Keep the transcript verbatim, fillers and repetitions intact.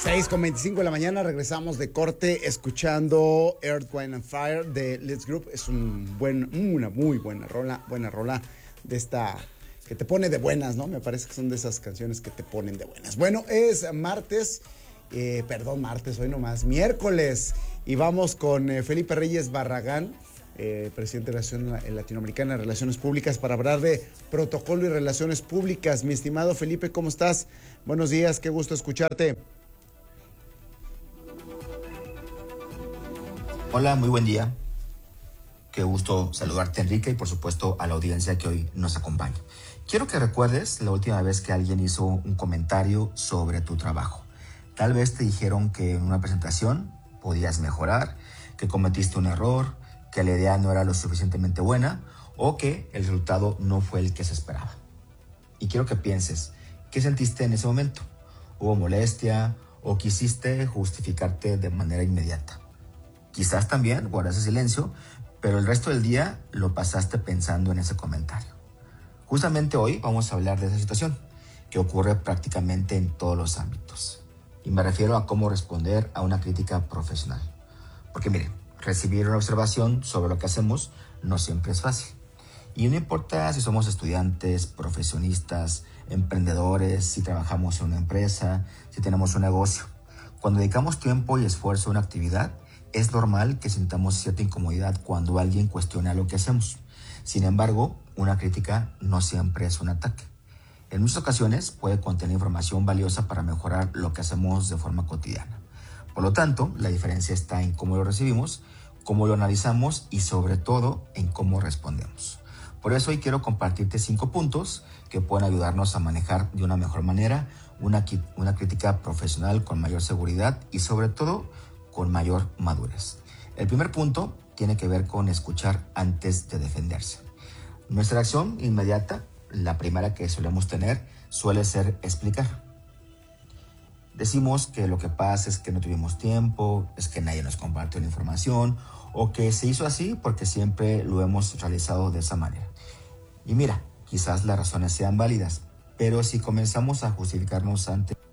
seis con veinticinco de la mañana, regresamos de corte escuchando Earth, Wind and Fire de Let's Group. Es un buen, una muy buena rola, buena rola de esta que te pone de buenas, ¿no? Me parece que son de esas canciones que te ponen de buenas. Bueno, es martes, eh, perdón, martes, hoy nomás, miércoles, y vamos con eh, Felipe Reyes Barragán, eh, presidente de la Asociación Latinoamericana de Relaciones Públicas, para hablar de protocolo y relaciones públicas. Mi estimado Felipe, ¿cómo estás? Buenos días, qué gusto escucharte. Hola, muy buen día. Qué gusto saludarte, Enrique, y por supuesto a la audiencia que hoy nos acompaña. Quiero que recuerdes la última vez que alguien hizo un comentario sobre tu trabajo. Tal vez te dijeron que en una presentación podías mejorar, que cometiste un error, que la idea no era lo suficientemente buena o que el resultado no fue el que se esperaba. Y quiero que pienses, ¿qué sentiste en ese momento? ¿Hubo molestia o quisiste justificarte de manera inmediata? Quizás también guardaste silencio, pero el resto del día lo pasaste pensando en ese comentario. Justamente hoy vamos a hablar de esa situación, que ocurre prácticamente en todos los ámbitos. Y me refiero a cómo responder a una crítica profesional. Porque mire, recibir una observación sobre lo que hacemos no siempre es fácil. Y no importa si somos estudiantes, profesionistas, emprendedores, si trabajamos en una empresa, si tenemos un negocio. Cuando dedicamos tiempo y esfuerzo a una actividad, es normal que sintamos cierta incomodidad cuando alguien cuestiona lo que hacemos. Sin embargo, una crítica no siempre es un ataque. En muchas ocasiones puede contener información valiosa para mejorar lo que hacemos de forma cotidiana. Por lo tanto, la diferencia está en cómo lo recibimos, cómo lo analizamos y sobre todo en cómo respondemos. Por eso hoy quiero compartirte cinco puntos que pueden ayudarnos a manejar de una mejor manera una, una crítica profesional con mayor seguridad y sobre todo con mayor madurez. El primer punto tiene que ver con escuchar antes de defenderse. Nuestra acción inmediata, la primera que solemos tener, suele ser explicar. Decimos que lo que pasa es que no tuvimos tiempo, es que nadie nos compartió la información o que se hizo así porque siempre lo hemos realizado de esa manera. Y mira, quizás las razones sean válidas, pero si comenzamos a justificarnos ante